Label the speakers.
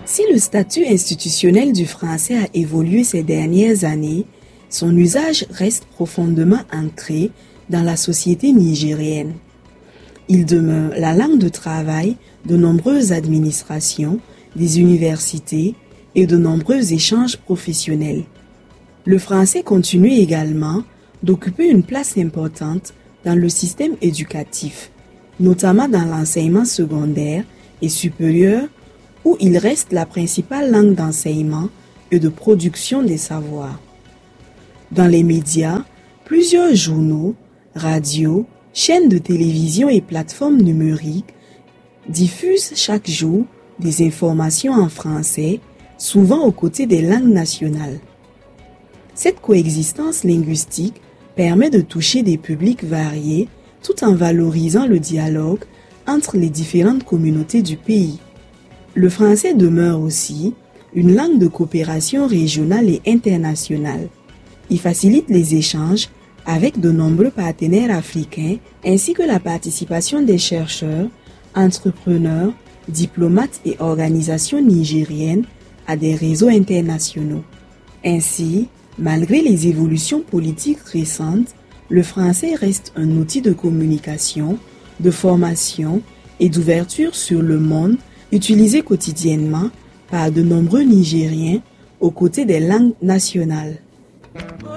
Speaker 1: Si le statut institutionnel du français a évolué ces dernières années, son usage reste profondément ancré dans la société nigérienne. Il demeure la langue de travail de nombreuses administrations, des universités et de nombreux échanges professionnels. Le français continue également d'occuper une place importante dans le système éducatif, notamment dans l'enseignement secondaire et supérieur, où il reste la principale langue d'enseignement et de production des savoirs. Dans les médias, plusieurs journaux, radios, chaînes de télévision et plateformes numériques diffusent chaque jour des informations en français, souvent aux côtés des langues nationales. Cette coexistence linguistique permet de toucher des publics variés tout en valorisant le dialogue entre les différentes communautés du pays. Le français demeure aussi une langue de coopération régionale et internationale. Il facilite les échanges avec de nombreux partenaires africains ainsi que la participation des chercheurs, entrepreneurs, diplomates et organisations nigériennes à des réseaux internationaux. Ainsi, malgré les évolutions politiques récentes, le français reste un outil de communication, de formation et d'ouverture sur le monde utilisé quotidiennement par de nombreux Nigériens aux côtés des langues nationales.